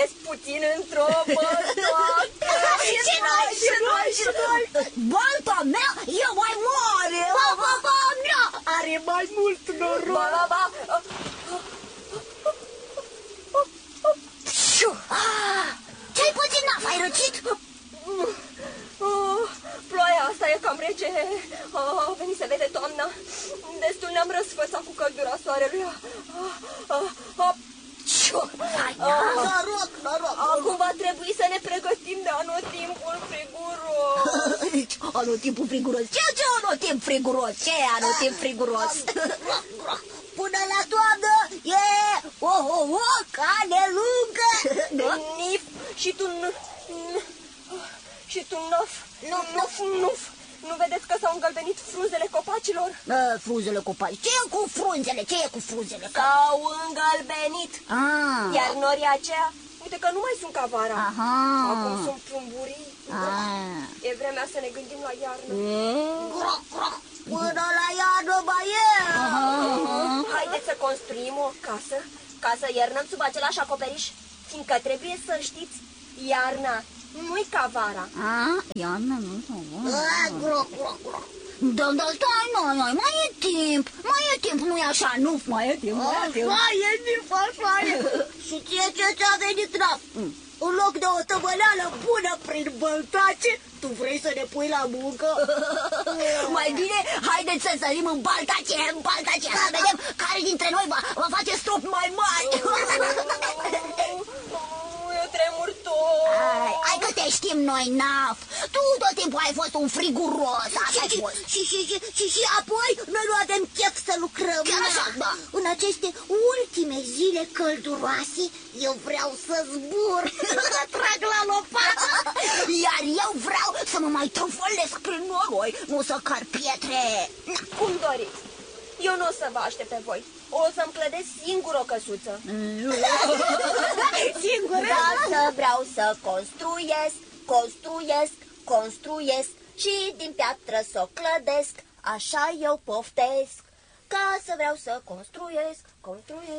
trăiesc puțin într-o băltoacă. Și noi. Balta mea e mai mare. Ba, mea are mai mult noroc. Ba. Ce-ai pățit, Naf? Ai răcit? Ploaia asta e cam rece. A venit să vede toamna. Destul ne-am răsfățat cu căldura soarelui. Noroc. Acum va trebui să ne pregătim de anotimpul friguros. Anotimpul friguros? Ce anotimp friguros? Ce anotimp friguros? Până la toamnă e cane lungă. Nif și tu Nuf. Nu vedeți că s-au îngălbenit frunzele copacilor? Frunzele copaci. Ce e cu frunzele? S-au îngălbenit. Iar norii aceia, uite că nu mai sunt ca vara. Acum sunt plumburii. E vremea să ne gândim la iarnă. Până la iarnă mai e. Haideți să construim o casă ca să iernăm sub același acoperiș, fiindcă trebuie să știți, iarna nu-i ca vara. Iarna nu-i ca vara. Da, stai, noi, mai e timp, nu-i așa, nu, mai e timp. Mai e timp, așa e. Și ce ți-a venit, Naf? În loc de o tămăleală bună prin băltace, tu vrei să ne pui la muncă? Mai bine, haideți să sărim în baltace, să vedem care dintre noi va face strop mai mari. Eu tremur tot. Hai că te știm noi, Naf. Tu tot timpul ai fost un friguros. Și apoi noi nu avem chef să lucrăm. Chiar așa, da. În aceste ultime zile călduroase, eu vreau să zbur, să trag la lopată. Iar eu vreau să mă mai trufălesc prin noroi, nu să car pietre. Cum doriți. Eu nu o să vă aștept pe voi. O să-mi clădesc singur o căsuță. Singur? Dar vreau să construiesc și din piatră să o clădesc. Așa eu poftesc. Ca să vreau să construiesc.